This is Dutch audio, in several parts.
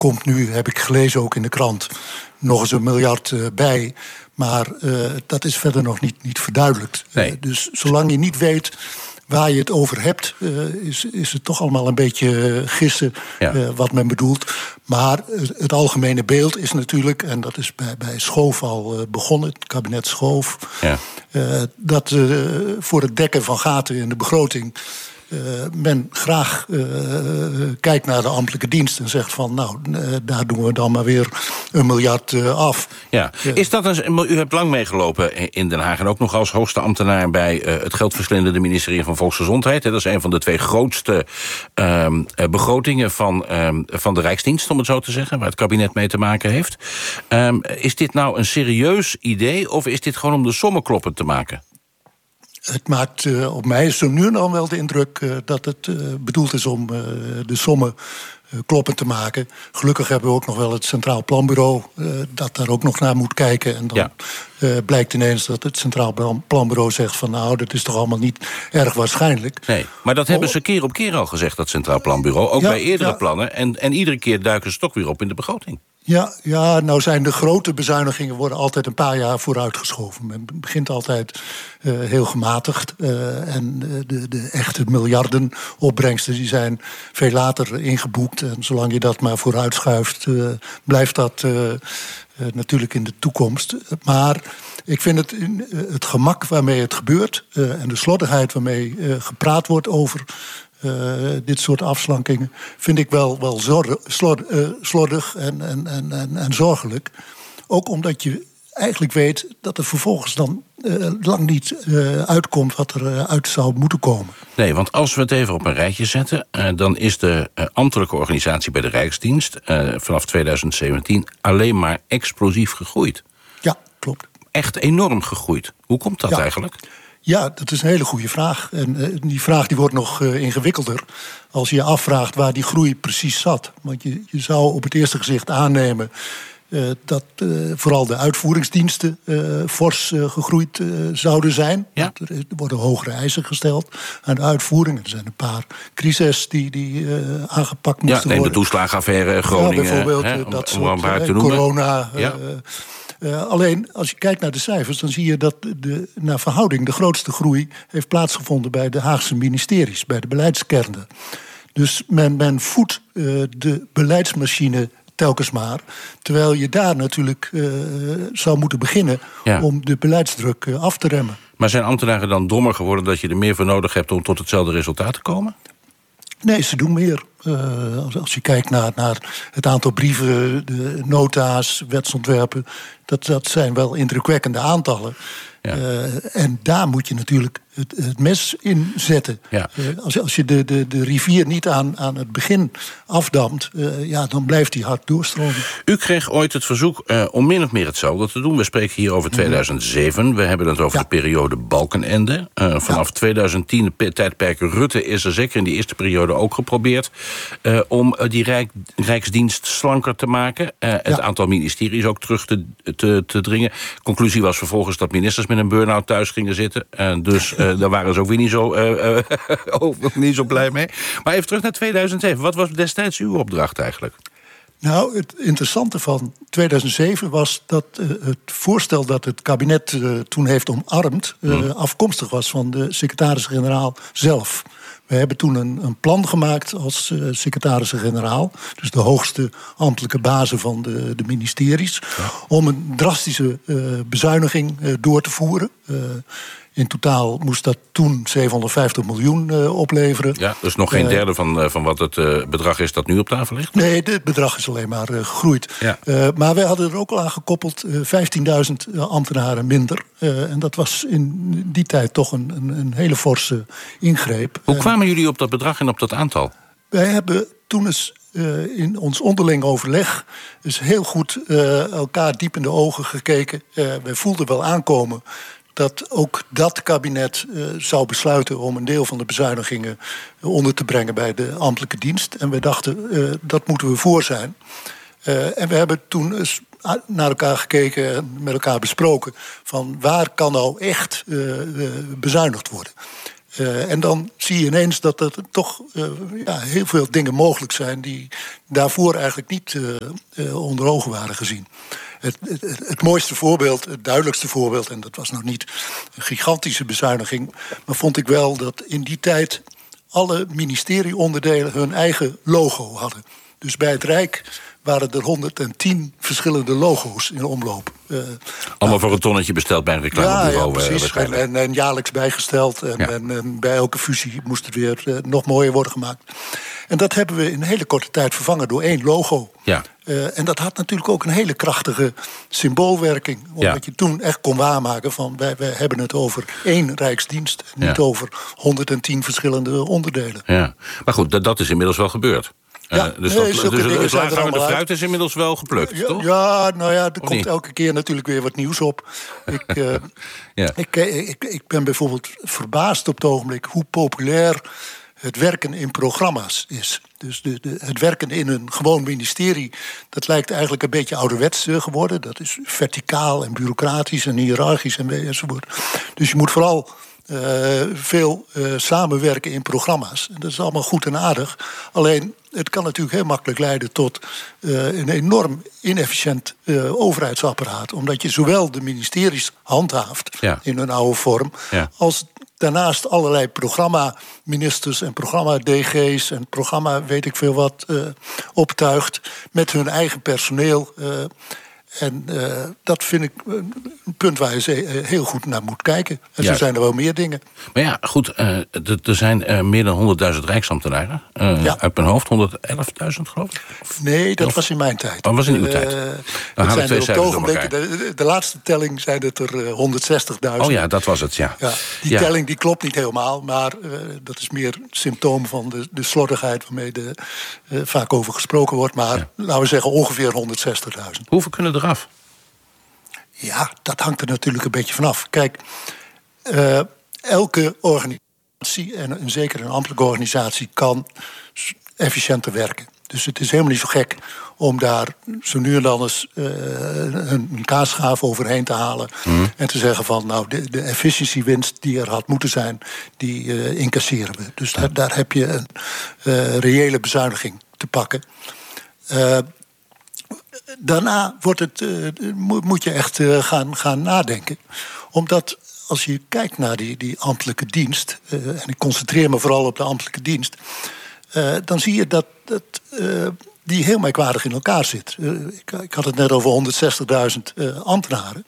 komt nu, heb ik gelezen ook in de krant, nog eens 1 miljard bij. Maar dat is verder nog niet verduidelijkt. Nee. Dus zolang je niet weet waar je het over hebt, is het toch allemaal een beetje gissen wat men bedoelt. Maar het algemene beeld is natuurlijk, en dat is bij Schoof al begonnen, het kabinet Schoof, dat voor het dekken van gaten in de begroting men graag kijkt naar de ambtelijke dienst en zegt van, nou, daar doen we dan maar weer 1 miljard af. Ja. Is dat u hebt lang meegelopen in Den Haag en ook nog als hoogste ambtenaar bij het geldverslindende ministerie van Volksgezondheid. Dat is een van de 2 grootste begrotingen van de Rijksdienst, om het zo te zeggen, waar het kabinet mee te maken heeft. Is dit nou een serieus idee of is dit gewoon om de sommen kloppend te maken? Het maakt op mij zo nu en dan wel de indruk dat het bedoeld is om de sommen kloppend te maken. Gelukkig hebben we ook nog wel het Centraal Planbureau dat daar ook nog naar moet kijken. En dan blijkt ineens dat het Centraal Planbureau zegt van, nou, dat is toch allemaal niet erg waarschijnlijk. Nee, maar dat hebben ze keer op keer al gezegd, dat Centraal Planbureau. Ook bij eerdere plannen. En iedere keer duiken ze toch weer op in de begroting. Ja, nou zijn de grote bezuinigingen worden altijd een paar jaar vooruitgeschoven. Men begint altijd heel gematigd. En de echte miljarden opbrengsten die zijn veel later ingeboekt. En zolang je dat maar vooruitschuift, blijft dat natuurlijk in de toekomst. Maar ik vind het gemak waarmee het gebeurt en de slordigheid waarmee gepraat wordt over dit soort afslankingen, vind ik wel slordig en zorgelijk. Ook omdat je eigenlijk weet dat er vervolgens dan lang niet uitkomt wat er uit zou moeten komen. Nee, want als we het even op een rijtje zetten, dan is de ambtelijke organisatie bij de Rijksdienst vanaf 2017 alleen maar explosief gegroeid. Ja, klopt. Echt enorm gegroeid. Hoe komt dat eigenlijk? Ja, dat is een hele goede vraag. En die vraag die wordt nog ingewikkelder als je je afvraagt waar die groei precies zat. Want je zou op het eerste gezicht aannemen dat vooral de uitvoeringsdiensten fors gegroeid zouden zijn. Ja. Er worden hogere eisen gesteld aan de uitvoering. Er zijn een paar crises die aangepakt moesten worden. De toeslagenaffaire Groningen. Ja, bijvoorbeeld dat soort corona. Alleen, als je kijkt naar de cijfers, dan zie je dat naar verhouding de grootste groei heeft plaatsgevonden bij de Haagse ministeries, bij de beleidskernen. Dus men voedt de beleidsmachine telkens maar, terwijl je daar natuurlijk zou moeten beginnen om de beleidsdruk af te remmen. Maar zijn ambtenaren dan dommer geworden dat je er meer voor nodig hebt om tot hetzelfde resultaat te komen? Nee, ze doen meer. Als je kijkt naar het aantal brieven, de nota's, wetsontwerpen, dat zijn wel indrukwekkende aantallen. Ja. En daar moet je natuurlijk het mes in zetten. Ja. Als je de rivier niet aan het begin afdamt, dan blijft die hard doorstromen. U kreeg ooit het verzoek om min of meer hetzelfde te doen. We spreken hier over 2007. We hebben het over de periode Balkenende. Vanaf 2010, het tijdperk Rutte, is er zeker in die eerste periode ook geprobeerd om die Rijksdienst slanker te maken. Het aantal ministeries ook terug te dringen. Conclusie was vervolgens dat ministers met een burn-out thuis gingen zitten. Dus daar waren ze ook weer niet zo blij mee. Maar even terug naar 2007. Wat was destijds uw opdracht eigenlijk? Nou, het interessante van 2007 was dat het voorstel dat het kabinet toen heeft omarmd afkomstig was van de secretaris-generaal zelf. We hebben toen een plan gemaakt als secretaris-generaal, dus de hoogste ambtelijke bazen van de ministeries, om een drastische bezuiniging door te voeren. In totaal moest dat toen 750 miljoen opleveren. Ja, dus nog geen derde van wat het bedrag is dat nu op tafel ligt? Nee, het bedrag is alleen maar gegroeid. Ja. Maar wij hadden er ook al aan gekoppeld 15.000 ambtenaren minder. En dat was in die tijd toch een hele forse ingreep. Hoe kwamen jullie op dat bedrag en op dat aantal? Wij hebben toen eens in ons onderling overleg is heel goed elkaar diep in de ogen gekeken. Wij voelden wel aankomen dat ook dat kabinet zou besluiten om een deel van de bezuinigingen onder te brengen bij de ambtelijke dienst. En we dachten, dat moeten we voor zijn. En we hebben toen eens naar elkaar gekeken en met elkaar besproken van waar kan nou echt bezuinigd worden. En dan zie je ineens dat er toch heel veel dingen mogelijk zijn die daarvoor eigenlijk niet onder ogen waren gezien. Het mooiste voorbeeld, het duidelijkste voorbeeld, en dat was nog niet een gigantische bezuiniging, maar vond ik wel dat in die tijd alle ministerieonderdelen hun eigen logo hadden. Dus bij het Rijk waren er 110 verschillende logo's in omloop. Allemaal voor een tonnetje besteld bij een reclamebureau. Ja, precies. En jaarlijks bijgesteld. En bij elke fusie moest het weer nog mooier worden gemaakt. En dat hebben we in een hele korte tijd vervangen door 1 logo. Ja. En dat had natuurlijk ook een hele krachtige symboolwerking. Omdat je toen echt kon waarmaken van wij hebben het over 1 Rijksdienst. En niet over 110 verschillende onderdelen. Ja. Maar goed, dat is inmiddels wel gebeurd. Dus het laaghangende fruit is inmiddels wel geplukt, toch? Ja, er komt elke keer natuurlijk weer wat nieuws op. Ik ben bijvoorbeeld verbaasd op het ogenblik hoe populair het werken in programma's is. Dus het werken in een gewoon ministerie, dat lijkt eigenlijk een beetje ouderwets geworden. Dat is verticaal en bureaucratisch en hiërarchisch enzovoort. Dus je moet vooral veel samenwerken in programma's. En dat is allemaal goed en aardig. Alleen, het kan natuurlijk heel makkelijk leiden tot een enorm inefficiënt overheidsapparaat. Omdat je zowel de ministeries handhaaft in hun oude vorm, als daarnaast allerlei programma-ministers en programma-DG's en programma weet ik veel wat optuigt met hun eigen personeel. En dat vind ik een punt waar je heel goed naar moet kijken. En zo zijn er wel meer dingen. Maar ja, goed, er zijn meer dan 100.000 Rijksambtenaren. Uit mijn hoofd, 111.000 geloof ik? Nee, dat was in mijn tijd. Dat was in uw tijd. Dan halen we 2 cijfers door elkaar. De laatste telling zijn het er 160.000. Oh ja, dat was het, Die telling die klopt niet helemaal. Maar dat is meer symptoom van de slordigheid waarmee er vaak over gesproken wordt. Maar laten we zeggen ongeveer 160.000. Hoeveel kunnen eraf? Ja, dat hangt er natuurlijk een beetje vanaf. Kijk, elke organisatie, en zeker een ambtelijke organisatie, kan efficiënter werken. Dus het is helemaal niet zo gek om daar zo nu en dan eens een kaasschaaf overheen te halen. En te zeggen van, nou, de efficiëntiewinst die er had moeten zijn, die incasseren we. Dus daar heb je een reële bezuiniging te pakken. Daarna moet je echt gaan nadenken. Omdat als je kijkt naar die ambtelijke dienst, en ik concentreer me vooral op de ambtelijke dienst, dan zie je dat die heel merkwaardig in elkaar zit. Ik had het net over 160.000 ambtenaren.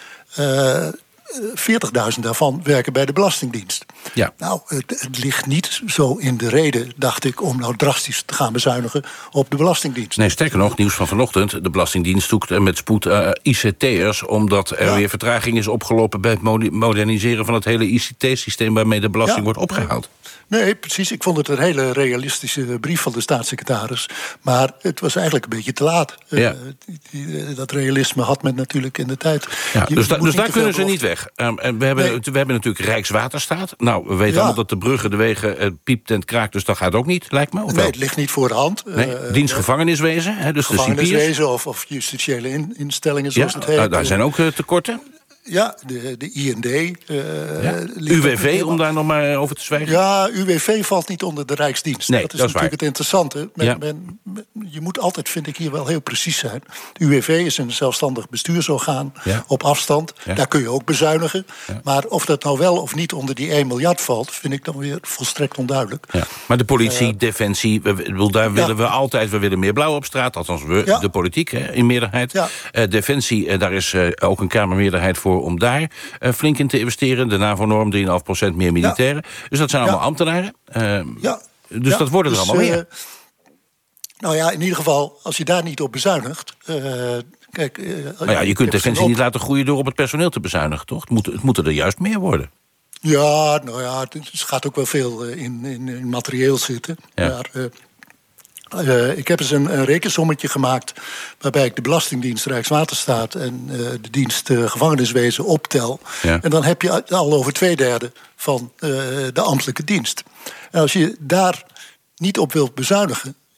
40.000 daarvan werken bij de Belastingdienst. Ja. Nou, het ligt niet zo in de reden, dacht ik, om nou drastisch te gaan bezuinigen op de Belastingdienst. Nee, sterker nog, nieuws van vanochtend. De Belastingdienst zoekt met spoed ICT'ers, omdat er weer vertraging is opgelopen bij het moderniseren van het hele ICT-systeem waarmee de belasting wordt opgehaald. Nee, precies. Ik vond het een hele realistische brief van de staatssecretaris. Maar het was eigenlijk een beetje te laat. Dat realisme had men natuurlijk in de tijd. Ja, dus daar kunnen ze niet weg. We hebben natuurlijk Rijkswaterstaat. Nou, we weten allemaal dat de bruggen, de wegen piept en kraakt. Dus dat gaat ook niet, lijkt me. Nee, het ligt niet voor de hand. Dienstgevangeniswezen, dus gevangeniswezen of justitiële instellingen, zoals het heet. Daar zijn ook tekorten. Ja, de IND. UWV, om daar nog maar over te zwijgen? Ja, UWV valt niet onder de Rijksdienst. Nee, dat is natuurlijk het interessante. Je moet altijd, vind ik, hier wel heel precies zijn. De UWV is een zelfstandig bestuursorgaan op afstand. Ja. Daar kun je ook bezuinigen. Ja. Maar of dat nou wel of niet onder die 1 miljard valt, vind ik dan weer volstrekt onduidelijk. Ja. Maar de politie, defensie, daar willen we altijd. We willen meer blauw op straat. Althans, de politiek in meerderheid. Ja. Defensie, daar is ook een Kamermeerderheid voor om daar flink in te investeren. De NAVO-norm, 3,5% meer militairen. Dus dat zijn allemaal ambtenaren. Dus dat worden er allemaal meer. Nou ja, in ieder geval, als je daar niet op bezuinigt. Kijk, je kunt defensie niet laten groeien door op het personeel te bezuinigen, toch? Het moeten er juist meer worden. Ja, nou ja, het gaat ook wel veel in materieel zitten. Ja. Maar, ik heb eens een rekensommetje gemaakt waarbij ik de Belastingdienst, Rijkswaterstaat en de dienst gevangeniswezen optel. Ja. En dan heb je al over 2/3 van de ambtelijke dienst. En als je daar niet op wilt bezuinigen,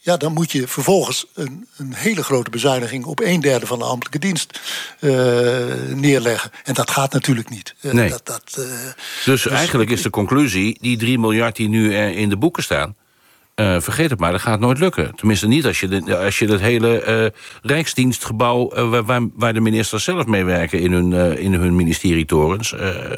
Ja, dan moet je vervolgens een hele grote bezuiniging op 1/3 van de ambtelijke dienst neerleggen. En dat gaat natuurlijk niet. Nee. Dus eigenlijk is de conclusie, die 3 miljard die nu in de boeken staan, vergeet het maar, dat gaat nooit lukken. Tenminste niet als je dat hele Rijksdienstgebouw, waar de ministers zelf mee werken in hun ministerietorens,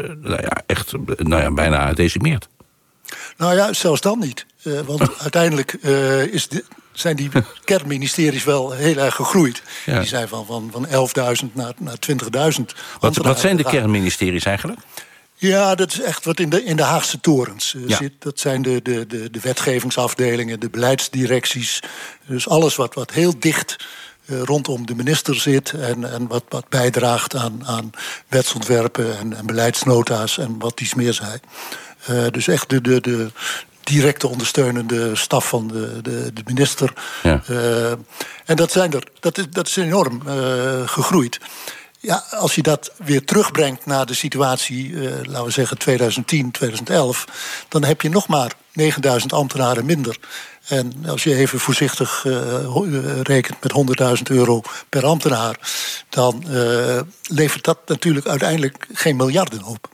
bijna decimeert. Nou ja, zelfs dan niet. Want uiteindelijk zijn die kernministeries wel heel erg gegroeid. Ja. Die zijn van 11.000 naar 20.000. Wat zijn de kernministeries eigenlijk? Ja, dat is echt wat in de Haagse torens zit. Dat zijn de wetgevingsafdelingen, de beleidsdirecties. Dus alles wat heel dicht rondom de minister zit en wat bijdraagt aan wetsontwerpen en beleidsnota's en wat iets meer zijn. Dus echt de directe ondersteunende staf van de minister. Ja. En dat is enorm gegroeid. Ja, als je dat weer terugbrengt naar de situatie, laten we zeggen 2010, 2011... dan heb je nog maar 9.000 ambtenaren minder. En als je even voorzichtig rekent met €100.000 per ambtenaar, dan levert dat natuurlijk uiteindelijk geen miljarden op.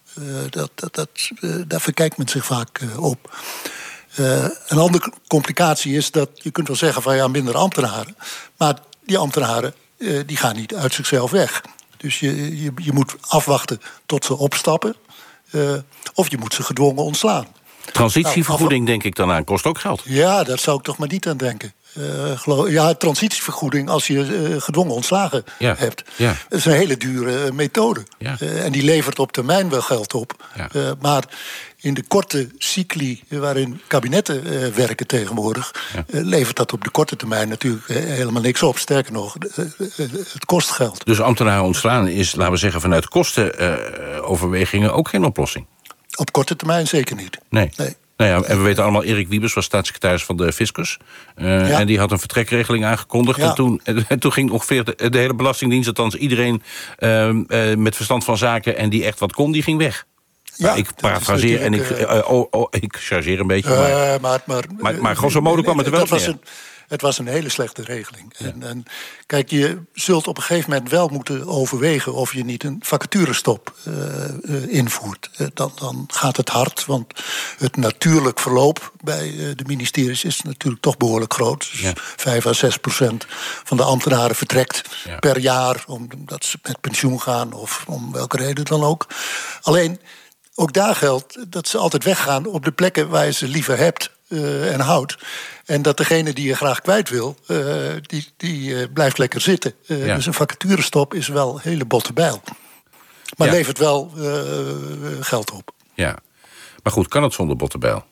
Daar verkijkt men zich vaak op. Een andere complicatie is dat je kunt wel zeggen van ja, minder ambtenaren. Maar die ambtenaren die gaan niet uit zichzelf weg. Dus je moet afwachten tot ze opstappen. Of je moet ze gedwongen ontslaan. Transitievergoeding denk ik dan aan, kost ook geld. Ja, daar zou ik toch maar niet aan denken. Transitievergoeding als je gedwongen ontslagen hebt. Ja. Dat is een hele dure methode. Ja. En die levert op termijn wel geld op. Ja. Maar in de korte cycli waarin kabinetten werken tegenwoordig, levert dat op de korte termijn natuurlijk helemaal niks op. Sterker nog, het kost geld. Dus ambtenaren ontslaan is, laten we zeggen, vanuit kostenoverwegingen ook geen oplossing? Op korte termijn zeker niet. Nee. Nou ja, en we weten allemaal, Erik Wiebes was staatssecretaris van de Fiscus. En die had een vertrekregeling aangekondigd. Ja. En toen ging ongeveer de hele Belastingdienst, althans iedereen met verstand van zaken en die echt wat kon, die ging weg. Ja, ik parafraseer en ik chargeer een beetje. Maar grosso modo kwam het er wel neer. Het was een hele slechte regeling. Ja. En kijk, je zult op een gegeven moment wel moeten overwegen of je niet een vacaturestop invoert. Dan gaat het hard, want het natuurlijk verloop bij de ministeries is natuurlijk toch behoorlijk groot. Dus 5-6% van de ambtenaren vertrekt per jaar omdat ze met pensioen gaan of om welke reden dan ook. Alleen, ook daar geldt dat ze altijd weggaan op de plekken waar je ze liever hebt en houdt. En dat degene die je graag kwijt wil, die blijft lekker zitten. Dus een vacaturestop is wel een hele botte bijl. Maar levert wel geld op. Ja, maar goed, kan het zonder botte bijl?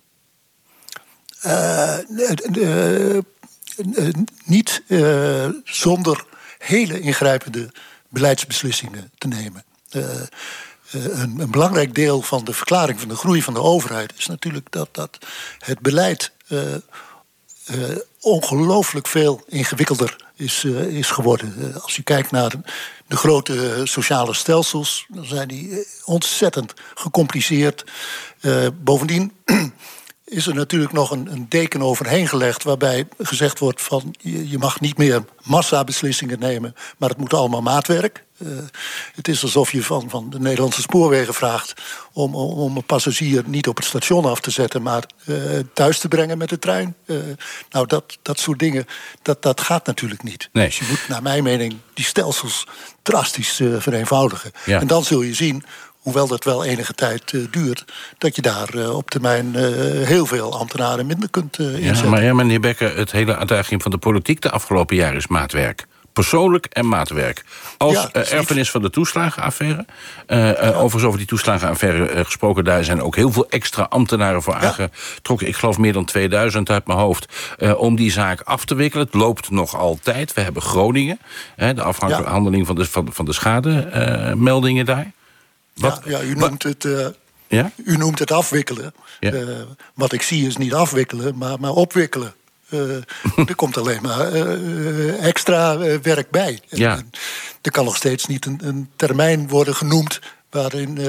Niet zonder hele ingrijpende beleidsbeslissingen te nemen. Een belangrijk deel van de verklaring van de groei van de overheid is natuurlijk dat het beleid ongelooflijk veel ingewikkelder is geworden. Als je kijkt naar de grote sociale stelsels, dan zijn die ontzettend gecompliceerd. Bovendien is er natuurlijk nog een deken overheen gelegd waarbij gezegd wordt van je mag niet meer massabeslissingen nemen, maar het moet allemaal maatwerk. Het is alsof je van de Nederlandse spoorwegen vraagt om een passagier niet op het station af te zetten, maar thuis te brengen met de trein. Dat soort dingen, dat gaat natuurlijk niet. Nee. Dus je moet naar mijn mening die stelsels drastisch vereenvoudigen. Ja. En dan zul je zien, hoewel dat wel enige tijd duurt, dat je daar op termijn heel veel ambtenaren minder kunt inzetten. Maar meneer Bekker, het hele adagium van de politiek de afgelopen jaren is maatwerk. Persoonlijk en maatwerk. Als erfenis van de toeslagenaffaire. Overigens over die toeslagenaffaire gesproken, daar zijn ook heel veel extra ambtenaren voor aangetrokken. Ik geloof meer dan 2000 uit mijn hoofd. Om die zaak af te wikkelen. Het loopt nog altijd. We hebben Groningen. De afhandeling van de schademeldingen daar. U noemt het afwikkelen. Ja. Wat ik zie is niet afwikkelen, maar opwikkelen. Er komt alleen maar extra werk bij. Ja. Er kan nog steeds niet een termijn worden genoemd waarin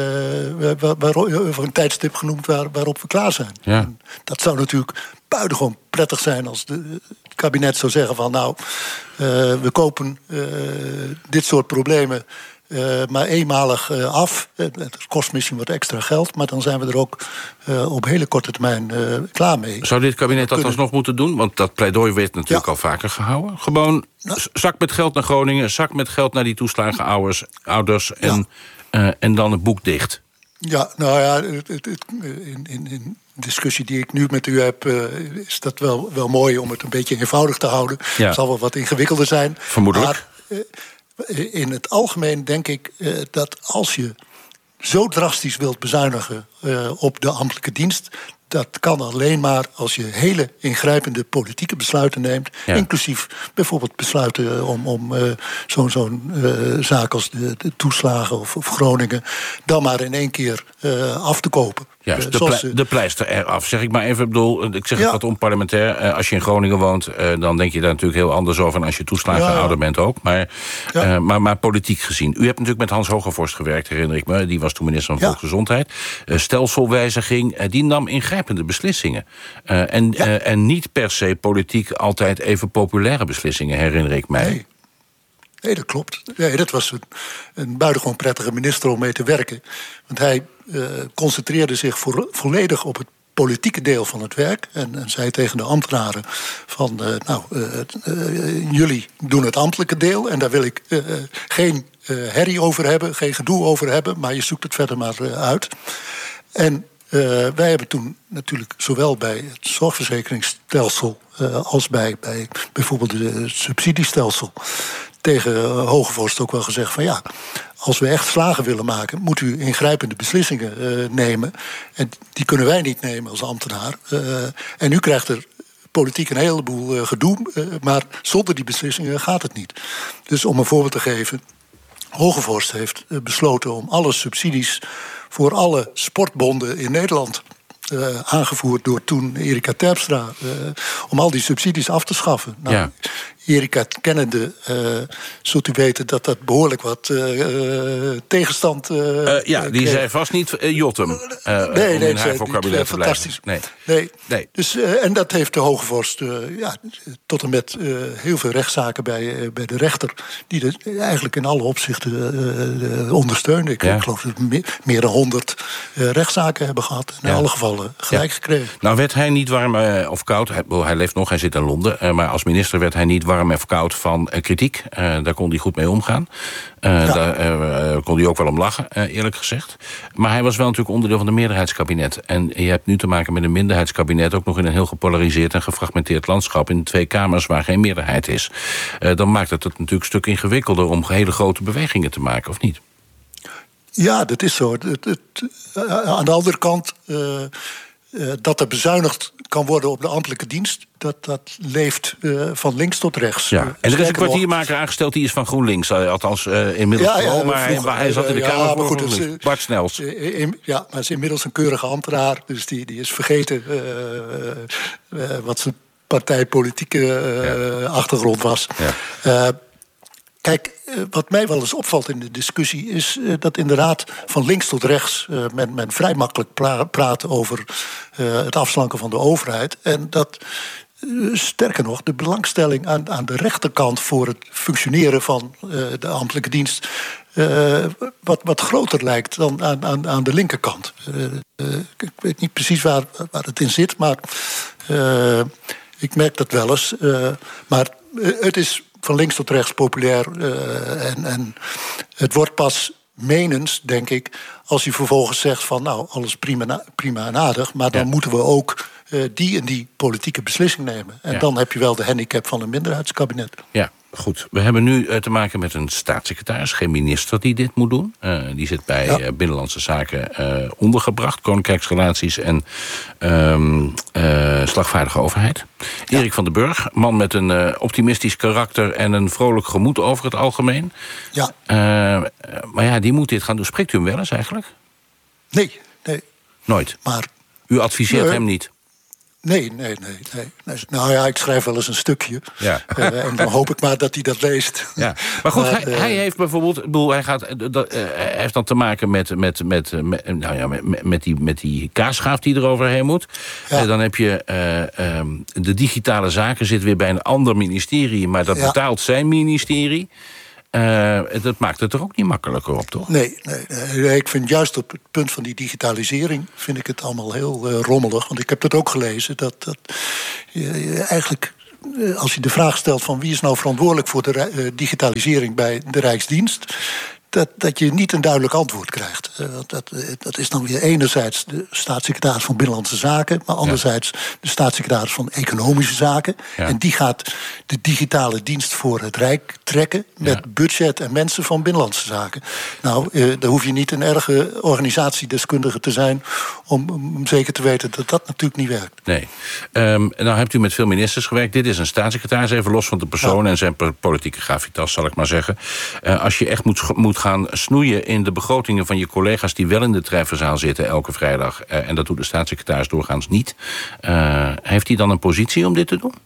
over een tijdstip genoemd waarop we klaar zijn. Ja. En dat zou natuurlijk buitengewoon prettig zijn als het kabinet zou zeggen van nou, we kopen dit soort problemen maar eenmalig af. Het kost misschien wat extra geld, maar dan zijn we er ook op hele korte termijn klaar mee. Zou dit kabinet dat alsnog moeten doen? Want dat pleidooi werd natuurlijk al vaker gehouden. Gewoon zak met geld naar Groningen, zak met geld naar die toeslagenouders en dan het boek dicht. Ja, nou ja, in de discussie die ik nu met u heb, is dat wel mooi om het een beetje eenvoudig te houden. Ja. Het zal wel wat ingewikkelder zijn. Vermoedelijk. Maar in het algemeen denk ik dat als je zo drastisch wilt bezuinigen op de ambtelijke dienst, dat kan alleen maar als je hele ingrijpende politieke besluiten neemt. Ja. Inclusief bijvoorbeeld besluiten om zo'n zaak als de toeslagen of Groningen dan maar in één keer af te kopen. Juist, de pleister eraf, zeg ik maar even. Ik zeg het wat onparlementair. Als je in Groningen woont, dan denk je daar natuurlijk heel anders over. En als je toeslagenouder bent ook. Maar politiek gezien. U hebt natuurlijk met Hans Hogevorst gewerkt, herinner ik me. Die was toen minister van Volksgezondheid. Stelselwijziging, die nam ingrijpende beslissingen. En niet per se politiek altijd even populaire beslissingen, herinner ik mij. Nee, dat klopt. Nee, dat was een buitengewoon prettige minister om mee te werken. Want hij concentreerde zich volledig op het politieke deel van het werk. En zei tegen de ambtenaren van jullie doen het ambtelijke deel. En daar wil ik geen herrie over hebben, geen gedoe over hebben. Maar je zoekt het verder maar uit. En wij hebben toen natuurlijk zowel bij het zorgverzekeringsstelsel als bij bijvoorbeeld het subsidiestelsel tegen Hogevorst ook wel gezegd van ja, als we echt slagen willen maken, moet u ingrijpende beslissingen nemen. En die kunnen wij niet nemen als ambtenaar. En u krijgt er politiek een heleboel gedoe, maar zonder die beslissingen gaat het niet. Dus om een voorbeeld te geven, Hogevorst heeft besloten om alle subsidies voor alle sportbonden in Nederland, aangevoerd door toen Erika Terpstra, om al die subsidies af te schaffen. Nou, Erika kennende, zult u weten dat dat behoorlijk wat tegenstand die zei vast niet Jotem. Nee, in haar vocabulaire te fantastisch. Nee. Dus, en dat heeft de Hogevorst tot en met heel veel rechtszaken bij de rechter, die het eigenlijk in alle opzichten ondersteunde. Ik geloof dat we meer dan 100 rechtszaken hebben gehad. En in alle gevallen gelijk gekregen. Nou werd hij niet warm of koud. Hij leeft nog, hij zit in Londen. Maar als minister werd hij niet warm of koud van kritiek. Daar kon hij goed mee omgaan. Daar kon hij ook wel om lachen, eerlijk gezegd. Maar hij was wel natuurlijk onderdeel van de meerderheidskabinet. En je hebt nu te maken met een minderheidskabinet, ook nog in een heel gepolariseerd en gefragmenteerd landschap, in 2 kamers waar geen meerderheid is. Dan maakt het natuurlijk een stuk ingewikkelder om hele grote bewegingen te maken, of niet? Ja, dat is zo. Aan de andere kant, dat er bezuinigd kan worden op de ambtelijke dienst, dat leeft van links tot rechts. Ja. En er is een kwartiermaker aangesteld, die is van GroenLinks. Althans, inmiddels wel, maar hij zat in de Kamer voor GroenLinks. Bart Snels. Maar hij is inmiddels een keurige ambtenaar, dus die is vergeten wat zijn partijpolitieke achtergrond was. Ja. Kijk, wat mij wel eens opvalt in de discussie is dat inderdaad van links tot rechts men vrij makkelijk praat over het afslanken van de overheid. En dat, sterker nog, de belangstelling aan de rechterkant voor het functioneren van de ambtelijke dienst wat groter lijkt dan aan de linkerkant. Ik weet niet precies waar het in zit, maar ik merk dat wel eens. Maar het is van links tot rechts populair. En het wordt pas menens, denk ik, als je vervolgens zegt van nou, alles prima en aardig, maar dan moeten we ook die en die politieke beslissing nemen. En dan heb je wel de handicap van een minderheidskabinet. Ja, goed. We hebben nu te maken met een staatssecretaris, geen minister die dit moet doen. Die zit bij Binnenlandse Zaken ondergebracht, Koninkrijksrelaties en slagvaardige overheid. Erik van den Burg, man met een optimistisch karakter en een vrolijk gemoed over het algemeen. Ja. Maar ja, die moet dit gaan doen. Spreekt u hem wel eens eigenlijk? Nee. Nooit? Maar u adviseert hem niet? Nee. Nou ja, ik schrijf wel eens een stukje. Ja. En dan hoop ik maar dat hij dat leest. Ja. Maar goed, hij heeft bijvoorbeeld... hij heeft dan te maken met die kaasschaaf die er overheen moet. Ja. Dan heb je de digitale zaken zit weer bij een ander ministerie, maar dat betaalt zijn ministerie. Dat maakt het er ook niet makkelijker op, toch? Nee. Ik vind juist op het punt van die digitalisering vind ik het allemaal heel rommelig. Want ik heb dat ook gelezen. Dat eigenlijk, als je de vraag stelt van wie is nou verantwoordelijk voor de digitalisering bij de Rijksdienst, dat je niet een duidelijk antwoord krijgt. Dat is dan weer enerzijds de staatssecretaris van Binnenlandse Zaken, maar anderzijds de staatssecretaris van Economische Zaken. Ja. En die gaat de digitale dienst voor het Rijk trekken met budget en mensen van Binnenlandse Zaken. Nou, daar hoef je niet een erge organisatiedeskundige te zijn om zeker te weten dat dat natuurlijk niet werkt. Nee. Nou hebt u met veel ministers gewerkt. Dit is een staatssecretaris, even los van de persoon en zijn politieke gravitas, zal ik maar zeggen. Als je echt moet gaan snoeien in de begrotingen van je collega's die wel in de treffenzaal zitten elke vrijdag, en dat doet de staatssecretaris doorgaans niet, heeft hij dan een positie om dit te doen?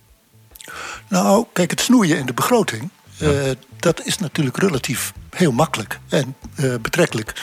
Nou, kijk, het snoeien in de begroting, dat is natuurlijk relatief heel makkelijk en betrekkelijk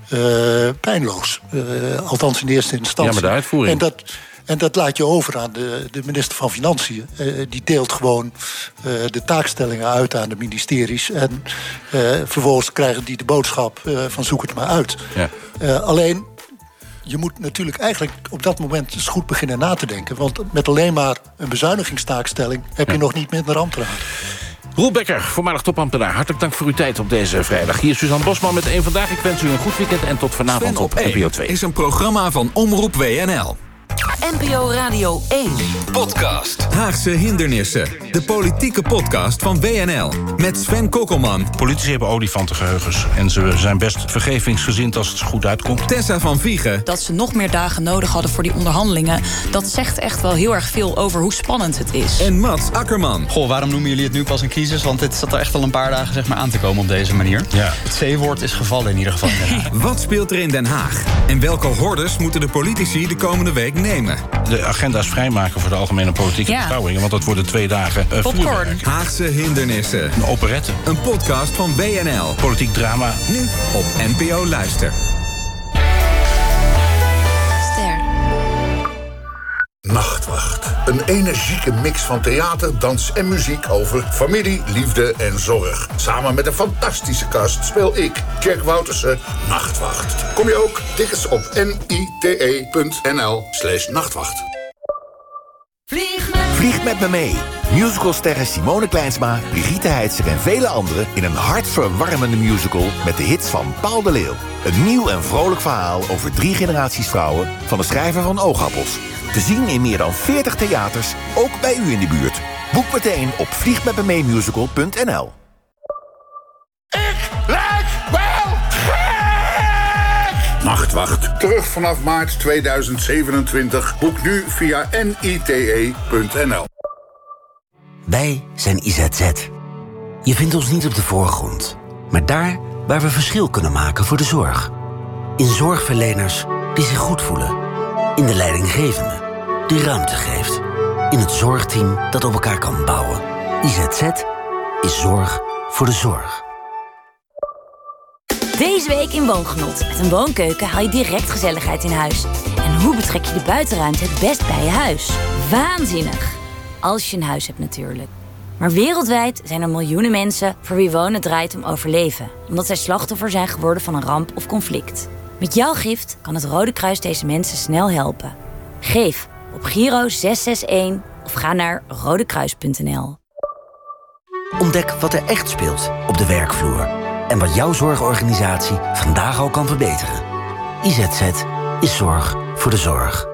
pijnloos. Althans in eerste instantie. Ja, maar de uitvoering. En dat laat je over aan de minister van Financiën. Die deelt gewoon de taakstellingen uit aan de ministeries. En vervolgens krijgen die de boodschap van zoek het maar uit. Ja. Alleen, je moet natuurlijk eigenlijk op dat moment eens goed beginnen na te denken. Want met alleen maar een bezuinigingstaakstelling heb je nog niet minder ambtenaren. Roel Becker, voormalig topambtenaar. Hartelijk dank voor uw tijd op deze vrijdag. Hier is Suzanne Bosman met Eén Vandaag. Ik wens u een goed weekend en tot vanavond op NPO 2. Is een programma van Omroep WNL. NPO Radio 1. Podcast. Haagse hindernissen. De politieke podcast van WNL. Met Sven Kokkelman. Politici hebben olifantengeheugens. En ze zijn best vergevingsgezind als het goed uitkomt. Tessa van Viegen. Dat ze nog meer dagen nodig hadden voor die onderhandelingen, dat zegt echt wel heel erg veel over hoe spannend het is. En Mats Akkerman. Goh, waarom noemen jullie het nu pas een crisis? Want dit zat er echt al een paar dagen aan te komen op deze manier. Ja. Het C-woord is gevallen in ieder geval. Wat speelt er in Den Haag? En welke hordes moeten de politici de komende week nemen? De agenda's vrijmaken voor de algemene politieke beschouwingen, want dat worden 2 dagen popcorn. Haagse hindernissen. Een operette. Een podcast van WNL. Politiek drama. Nu op NPO Luister. Nachtwacht. Een energieke mix van theater, dans en muziek over familie, liefde en zorg. Samen met een fantastische cast speel ik, Jack Woutersen, Nachtwacht. Kom je ook? Tickets op nite.nl/nachtwacht. Vlieg met me mee. Musicalsterren Simone Kleinsma, Brigitte Heitzer en vele anderen in een hartverwarmende musical met de hits van Paul de Leeuw. Een nieuw en vrolijk verhaal over 3 generaties vrouwen van de schrijver van Oogappels. Te zien in meer dan 40 theaters, ook bij u in de buurt. Boek meteen op vliegmetmemeemusical.nl. Ik lijk wel gek! Nachtwacht. Terug vanaf maart 2027. Boek nu via nite.nl. Wij zijn IZZ. Je vindt ons niet op de voorgrond, maar daar waar we verschil kunnen maken voor de zorg. In zorgverleners die zich goed voelen. In de leidinggevende die ruimte geeft. In het zorgteam dat op elkaar kan bouwen. IZZ is zorg voor de zorg. Deze week in Woongenot. Met een woonkeuken haal je direct gezelligheid in huis. En hoe betrek je de buitenruimte het best bij je huis? Waanzinnig! Als je een huis hebt natuurlijk. Maar wereldwijd zijn er miljoenen mensen voor wie wonen draait om overleven. Omdat zij slachtoffer zijn geworden van een ramp of conflict. Met jouw gift kan het Rode Kruis deze mensen snel helpen. Geef op Giro 661 of ga naar rodekruis.nl. Ontdek wat er echt speelt op de werkvloer. En wat jouw zorgorganisatie vandaag al kan verbeteren. IZZ is zorg voor de zorg.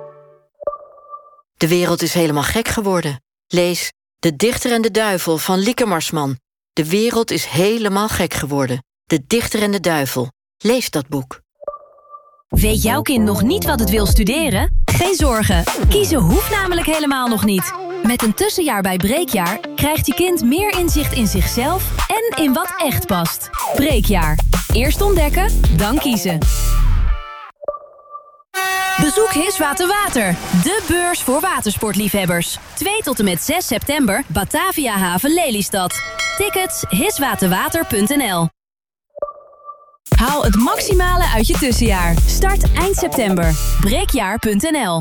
De wereld is helemaal gek geworden. Lees De Dichter en de Duivel van Lieke Marsman. De wereld is helemaal gek geworden. De Dichter en de Duivel. Lees dat boek. Weet jouw kind nog niet wat het wil studeren? Geen zorgen, kiezen hoeft namelijk helemaal nog niet. Met een tussenjaar bij Breekjaar krijgt je kind meer inzicht in zichzelf en in wat echt past. Breekjaar. Eerst ontdekken, dan kiezen. Bezoek Hiswaterwater, de beurs voor watersportliefhebbers. 2 tot en met 6 september, Bataviahaven Lelystad. Tickets hiswaterwater.nl. Haal het maximale uit je tussenjaar. Start eind september. Breekjaar.nl.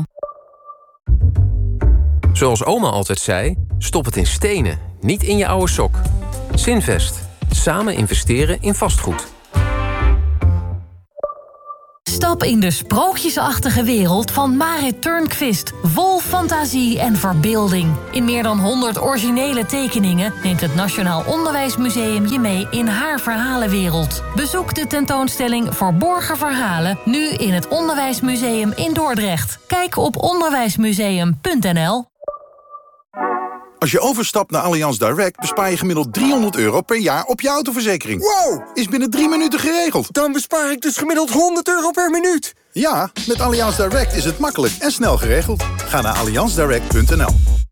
Zoals oma altijd zei, stop het in stenen, niet in je oude sok. Zinvest. Samen investeren in vastgoed. Stap in de sprookjesachtige wereld van Marit Turnquist. Vol fantasie en verbeelding. In meer dan 100 originele tekeningen neemt het Nationaal Onderwijsmuseum je mee in haar verhalenwereld. Bezoek de tentoonstelling Verborgen Verhalen nu in het Onderwijsmuseum in Dordrecht. Kijk op onderwijsmuseum.nl. Als je overstapt naar Allianz Direct bespaar je gemiddeld €300 per jaar op je autoverzekering. Wow! Is binnen 3 minuten geregeld. Dan bespaar ik dus gemiddeld €100 per minuut. Ja, met Allianz Direct is het makkelijk en snel geregeld. Ga naar allianzdirect.nl.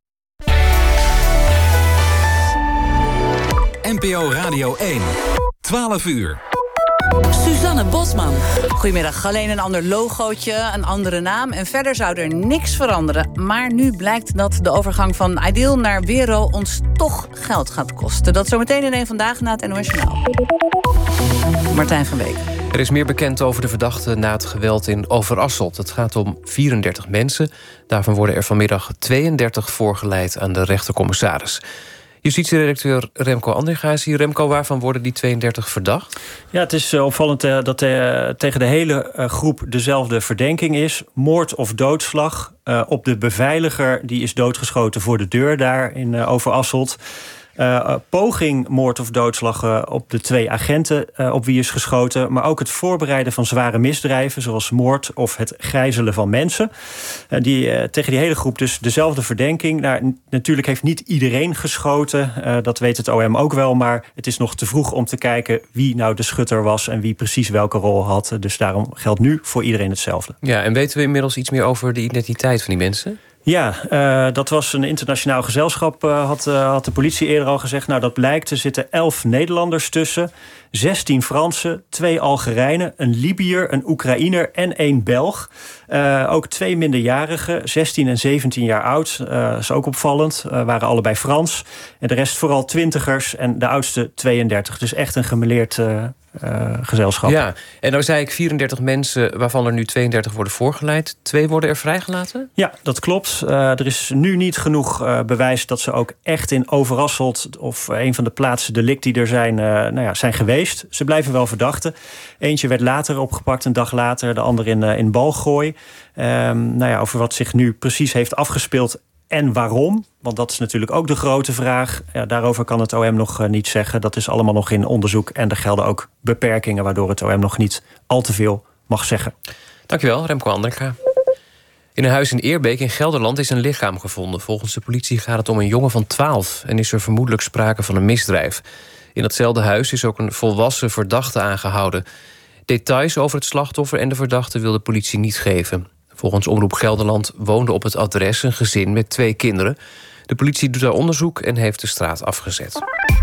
NPO Radio 1. 12 uur. Suzanne Bosman. Goedemiddag. Alleen een ander logootje, een andere naam. En verder zou er niks veranderen. Maar nu blijkt dat de overgang van Ideal naar Wero ons toch geld gaat kosten. Dat zometeen in een Vandaag na het NOS Journaal. Martijn van Beek. Er is meer bekend over de verdachten na het geweld in Overasselt. Het gaat om 34 mensen. Daarvan worden er vanmiddag 32 voorgeleid aan de rechtercommissaris. Justitieredacteur Remco Andringa is hier. Remco, waarvan worden die 32 verdacht? Ja, het is opvallend dat tegen de hele groep dezelfde verdenking is. Moord of doodslag op de beveiliger. Die is doodgeschoten voor de deur daar in Overasselt. Poging moord of doodslag op de 2 agenten op wie is geschoten. Maar ook het voorbereiden van zware misdrijven, zoals moord of het gijzelen van mensen. Tegen die hele groep dus dezelfde verdenking. Nou, natuurlijk heeft niet iedereen geschoten. Dat weet het OM ook wel. Maar het is nog te vroeg om te kijken wie nou de schutter was en wie precies welke rol had. Dus daarom geldt nu voor iedereen hetzelfde. Ja, en weten we inmiddels iets meer over de identiteit van die mensen? Ja, dat was een internationaal gezelschap, had de politie eerder al gezegd. Nou, dat blijkt. Er zitten 11 Nederlanders tussen, 16 Fransen, 2 Algerijnen, een Libiër, een Oekraïner en 1 Belg. Ook 2 minderjarigen, 16 en 17 jaar oud. Dat is ook opvallend. Waren allebei Frans. En de rest vooral 20ers en de oudste 32. Dus echt een gemêleerd gezelschap. Ja, en nou zei ik 34 mensen, waarvan er nu 32 worden voorgeleid. 2 worden er vrijgelaten? Ja, dat klopt. Er is nu niet genoeg bewijs dat ze ook echt in Overasselt of een van de plaatsen delict die er zijn, zijn geweest. Ze blijven wel verdachten. Eentje werd later opgepakt, een dag later. De ander in Balgooi. Over wat zich nu precies heeft afgespeeld en waarom. Want dat is natuurlijk ook de grote vraag. Ja, daarover kan het OM nog niet zeggen. Dat is allemaal nog in onderzoek. En er gelden ook beperkingen waardoor het OM nog niet al te veel mag zeggen. Dankjewel, Remco Andringa. In een huis in Eerbeek in Gelderland is een lichaam gevonden. Volgens de politie gaat het om een jongen van 12... en is er vermoedelijk sprake van een misdrijf. In datzelfde huis is ook een volwassen verdachte aangehouden. Details over het slachtoffer en de verdachte wil de politie niet geven. Volgens Omroep Gelderland woonde op het adres een gezin met 2 kinderen. De politie doet daar onderzoek en heeft de straat afgezet.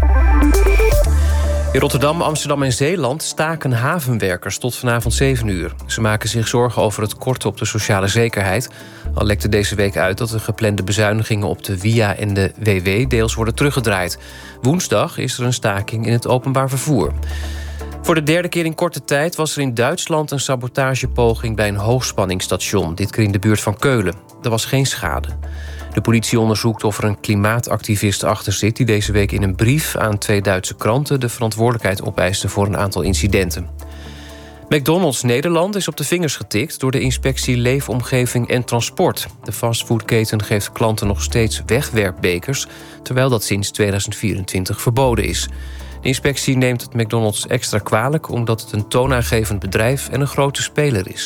In Rotterdam, Amsterdam en Zeeland staken havenwerkers tot vanavond 7 uur. Ze maken zich zorgen over het korten op de sociale zekerheid. Al lekte deze week uit dat de geplande bezuinigingen op de WIA en de WW deels worden teruggedraaid. Woensdag is er een staking in het openbaar vervoer. Voor de 3e keer in korte tijd was er in Duitsland een sabotagepoging bij een hoogspanningsstation. Dit keer in de buurt van Keulen. Er was geen schade. De politie onderzoekt of er een klimaatactivist achter zit die deze week in een brief aan 2 Duitse kranten de verantwoordelijkheid opeiste voor een aantal incidenten. McDonald's Nederland is op de vingers getikt door de inspectie Leefomgeving en Transport. De fastfoodketen geeft klanten nog steeds wegwerpbekers, terwijl dat sinds 2024 verboden is. De inspectie neemt het McDonald's extra kwalijk omdat het een toonaangevend bedrijf en een grote speler is.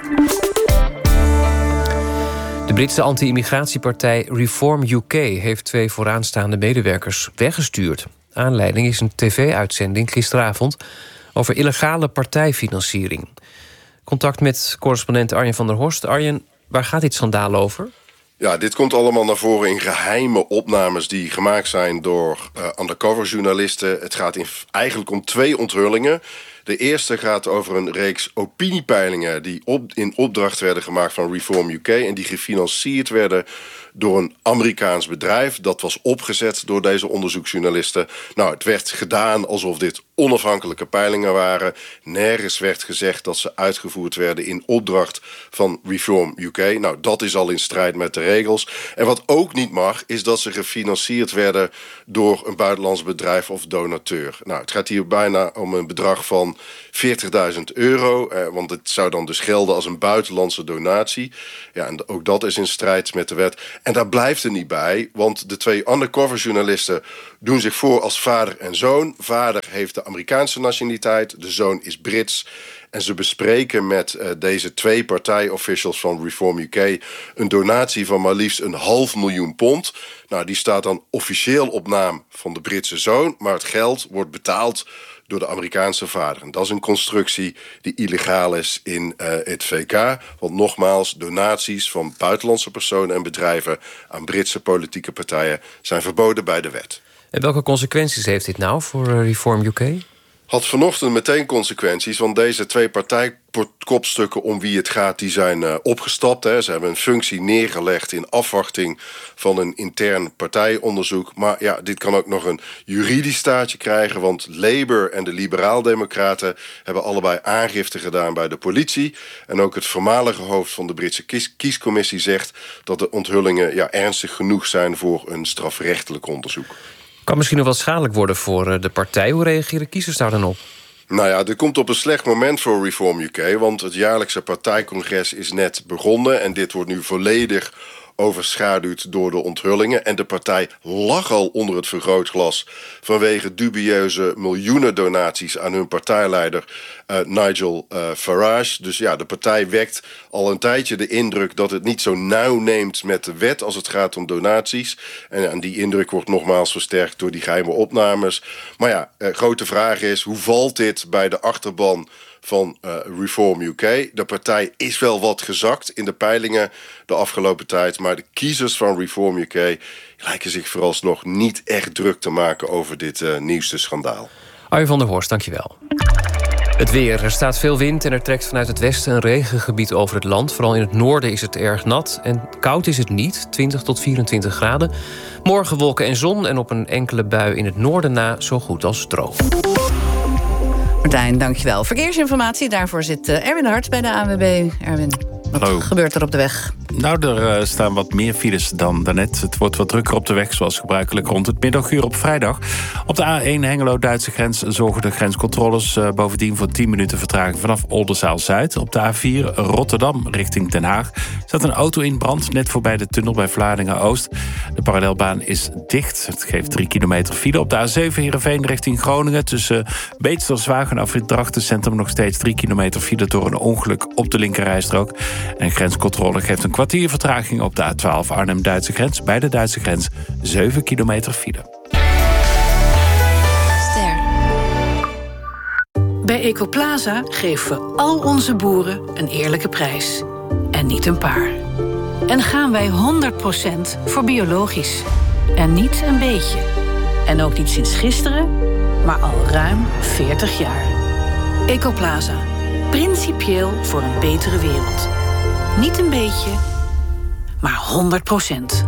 De Britse anti-immigratiepartij Reform UK heeft 2 vooraanstaande medewerkers weggestuurd. Aanleiding is een tv-uitzending gisteravond over illegale partijfinanciering. Contact met correspondent Arjen van der Horst. Arjen, waar gaat dit schandaal over? Ja, dit komt allemaal naar voren in geheime opnames die gemaakt zijn door undercover journalisten. Het gaat eigenlijk om 2 onthullingen. De eerste gaat over een reeks opiniepeilingen die in opdracht werden gemaakt van Reform UK en die gefinancierd werden door een Amerikaans bedrijf. Dat was opgezet door deze onderzoeksjournalisten. Nou, het werd gedaan alsof dit onafhankelijke peilingen waren. Nergens werd gezegd dat ze uitgevoerd werden in opdracht van Reform UK. Nou, dat is al in strijd met de regels. En wat ook niet mag, is dat ze gefinancierd werden door een buitenlands bedrijf of donateur. Nou, het gaat hier bijna om een bedrag van €40.000, want het zou dan dus gelden als een buitenlandse donatie. Ja, en ook dat is in strijd met de wet. En daar blijft het niet bij, want de 2 undercoverjournalisten doen zich voor als vader en zoon. Vader heeft de Amerikaanse nationaliteit, de zoon is Brits. En ze bespreken met deze 2 partijofficials van Reform UK een donatie van maar liefst £500.000. Nou, die staat dan officieel op naam van de Britse zoon, maar het geld wordt betaald door de Amerikaanse vader. En dat is een constructie die illegaal is in het VK. Want nogmaals, donaties van buitenlandse personen en bedrijven aan Britse politieke partijen zijn verboden bij de wet. En welke consequenties heeft dit nou voor Reform UK? Had vanochtend meteen consequenties, want deze 2 partijkopstukken om wie het gaat, die zijn opgestapt. Hè. Ze hebben een functie neergelegd in afwachting van een intern partijonderzoek. Maar ja, dit kan ook nog een juridisch staartje krijgen, want Labour en de Liberaal-Democraten hebben allebei aangifte gedaan bij de politie. En ook het voormalige hoofd van de Britse kiescommissie zegt dat de onthullingen ernstig genoeg zijn voor een strafrechtelijk onderzoek. Kan misschien nog wel schadelijk worden voor de partij. Hoe reageren kiezers daar dan op? Nou ja, dit komt op een slecht moment voor Reform UK, want het jaarlijkse partijcongres is net begonnen en dit wordt nu volledig overschaduwd door de onthullingen. En de partij lag al onder het vergrootglas vanwege dubieuze miljoenen donaties aan hun partijleider Nigel Farage. Dus ja, de partij wekt al een tijdje de indruk dat het niet zo nauw neemt met de wet als het gaat om donaties. En die indruk wordt nogmaals versterkt door die geheime opnames. Maar ja, grote vraag is, hoe valt dit bij de achterban van Reform UK? De partij is wel wat gezakt in de peilingen de afgelopen tijd, maar de kiezers van Reform UK lijken zich vooralsnog niet echt druk te maken over dit nieuwste schandaal. Arjen van der Horst, dankjewel. Het weer. Er staat veel wind en er trekt vanuit het westen een regengebied over het land. Vooral in het noorden is het erg nat en koud is het niet, 20 tot 24 graden. Morgen wolken en zon en op een enkele bui in het noorden na zo goed als droog. Martijn, dankjewel. Verkeersinformatie, daarvoor zit Erwin Hart bij de ANWB. Erwin, wat gebeurt er op de weg? Nou, er staan wat meer files dan daarnet. Het wordt wat drukker op de weg, zoals gebruikelijk rond het middaguur op vrijdag. Op de A1 Hengelo-Duitse grens zorgen de grenscontroles bovendien voor 10 minuten vertraging vanaf Oldenzaal-Zuid. Op de A4 Rotterdam richting Den Haag staat een auto in brand net voorbij de tunnel bij Vlaardingen-Oost. De parallelbaan is dicht. Het geeft 3 kilometer file. Op de A7 Heerenveen richting Groningen tussen Beetsel-Zwaag en afrit Drachtencentrum nog steeds 3 kilometer file door een ongeluk op de linkerrijstrook. En grenscontrole geeft een kwartier vertraging op de A12 Arnhem-Duitse grens. Bij de Duitse grens 7 kilometer file. Bij Ecoplaza geven we al onze boeren een eerlijke prijs. En niet een paar. En gaan wij 100% voor biologisch. En niet een beetje. En ook niet sinds gisteren, maar al ruim 40 jaar. Ecoplaza. Principieel voor een betere wereld. Niet een beetje, maar 100%.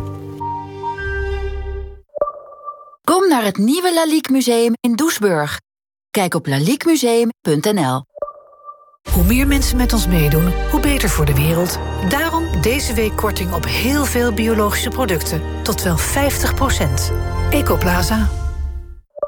Kom naar het nieuwe Lalique Museum in Doesburg. Kijk op laliquemuseum.nl. Hoe meer mensen met ons meedoen, hoe beter voor de wereld. Daarom deze week korting op heel veel biologische producten. Tot wel 50%. Ecoplaza.